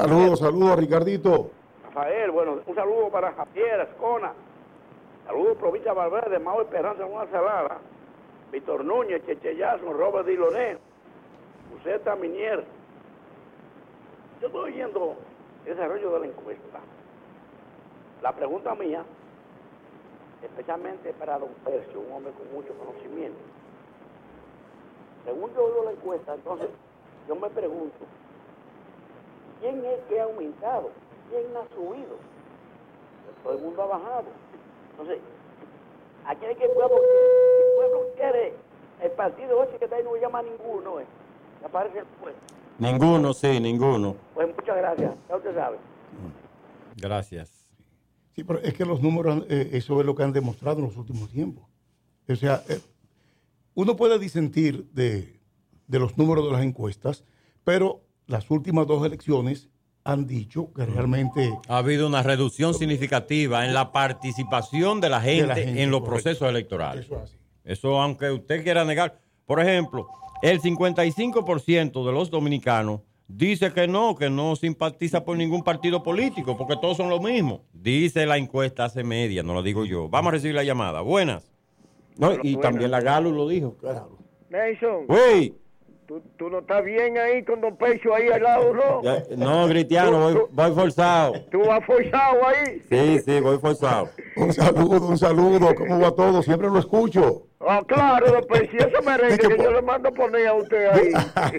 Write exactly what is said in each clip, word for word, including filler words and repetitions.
Saludos, saludos a Ricardito. Rafael, bueno, un saludo para Javier Ascona. Saludos, provincia de Valverde, Mao Esperanza, Juan Salada, Víctor Núñez, Checheyazo, Robert Diloné, José Taminier. Yo estoy oyendo el desarrollo de la encuesta. La pregunta mía, especialmente para don Percio, un hombre con mucho conocimiento. Según yo oigo la encuesta, entonces, yo me pregunto, ¿quién es que ha aumentado? ¿Quién ha subido? Todo el mundo ha bajado. Entonces, aquí hay que el pueblo, el pueblo quiere, el partido ese que está ahí no llama a ninguno, ¿eh? Me aparece el pueblo. Ninguno, sí, ninguno. Pues muchas gracias, ya usted sabe. Gracias. Sí, pero es que los números, eh, eso es lo que han demostrado en los últimos tiempos. O sea, eh, uno puede disentir de, de los números de las encuestas, pero las últimas dos elecciones han dicho que realmente ha habido una reducción significativa en la participación de la gente, de la gente en los correcto. procesos electorales. Eso, así. Eso, aunque usted quiera negar. Por ejemplo, el cincuenta y cinco por ciento de los dominicanos dice que no, que no simpatiza por ningún partido político, porque todos son lo mismo. Dice la encuesta hace media, no lo digo yo. Vamos a recibir la llamada. Buenas. No, bueno, y buenas. También la Galo lo dijo. Claro. Nelson. Uy. ¿Tú, tú no estás bien ahí con Don Pecho ahí al lado, ¿no? Ya, no, Cristiano, voy, voy forzado. ¿Tú vas forzado ahí? Sí, sí, voy forzado. Un saludo, un saludo. ¿Cómo va todo? Siempre lo escucho. Ah, claro, Don Pecho, ese merengue que, que yo le mando a poner a usted ahí.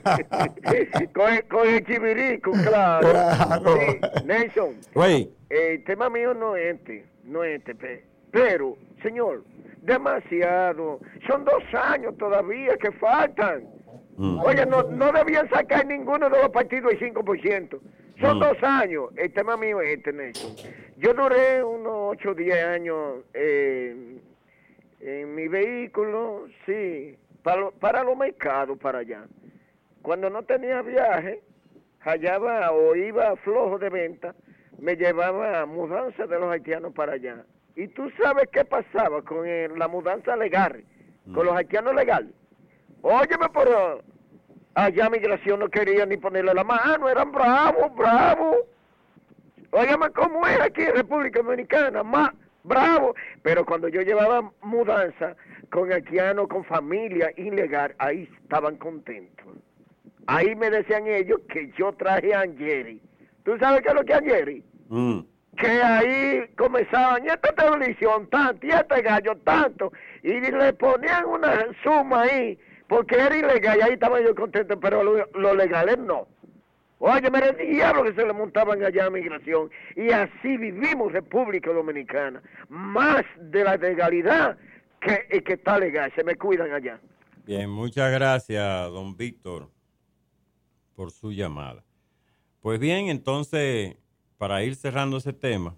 con, el, con el chivirico, claro. claro. Sí, Nelson, Uy. el tema mío no es este, no es este, pero, señor, demasiado. Son dos años todavía que faltan. Mm. Oye, no, no debían sacar ninguno de los partidos el cinco por ciento. Son mm. dos años. El tema mío es este, Nelson. Yo duré unos ocho o diez años eh, en mi vehículo, sí, para, lo, para los mercados, para allá. Cuando no tenía viaje, hallaba o iba flojo de venta, me llevaba mudanza de los haitianos para allá. ¿Y tú sabes qué pasaba con el, la mudanza legal, mm. con los haitianos legales? Óyeme, pero allá migración no quería ni ponerle la mano, eran bravos, bravos. Óyeme cómo era aquí en República Dominicana, más bravo. Pero cuando yo llevaba mudanza con haitianos, con familia ilegal, ahí estaban contentos. Ahí me decían ellos que yo traje a Angeri. ¿Tú sabes qué es lo que es Angeri? Mm. Que ahí comenzaban, y esta televisión, tanto, y este gallo, tanto, y le ponían una suma ahí, porque era ilegal, y ahí estaban ellos contentos, pero los lo legales no. Oye, mira el diablo que se le montaban allá a migración, y así vivimos República Dominicana, más de la legalidad que el que está legal, se me cuidan allá. Bien, muchas gracias, don Víctor, por su llamada. Pues bien, entonces, para ir cerrando ese tema,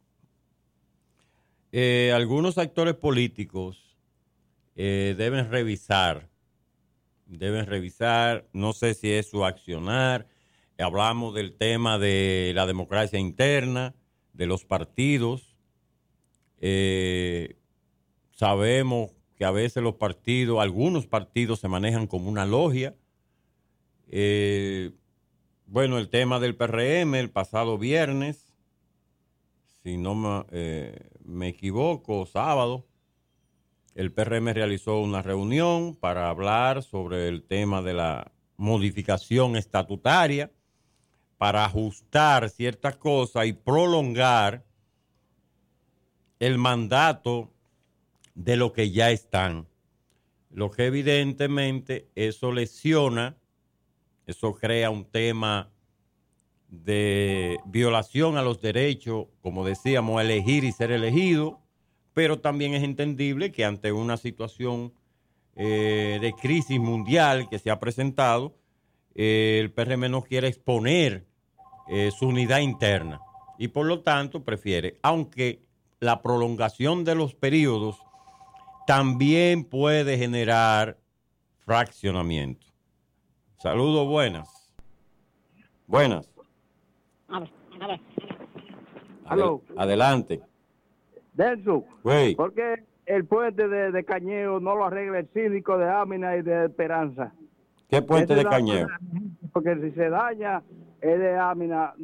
eh, algunos actores políticos eh, deben revisar, deben revisar, no sé si es su accionar, hablamos del tema de la democracia interna, de los partidos, eh, sabemos que a veces los partidos, algunos partidos se manejan como una logia. Eh, bueno, el tema del P R M el pasado viernes, si no me, eh, me equivoco, sábado, el P R M realizó una reunión para hablar sobre el tema de la modificación estatutaria para ajustar ciertas cosas y prolongar el mandato de lo que ya están. Lo que evidentemente eso lesiona, eso crea un tema de violación a los derechos, como decíamos, a elegir y ser elegido, pero también es entendible que ante una situación eh, de crisis mundial que se ha presentado, eh, el P R M no quiere exponer eh, su unidad interna y por lo tanto prefiere, aunque la prolongación de los periodos también puede generar fraccionamiento. Saludos, buenas. Buenas. Adel- adelante. Delso, Wey. ¿por qué el puente de, de Cañeo no lo arregla el síndico de Ámina y de Esperanza? ¿Qué puente Ese de da- Cañeo? Porque si se daña, es de Ámina.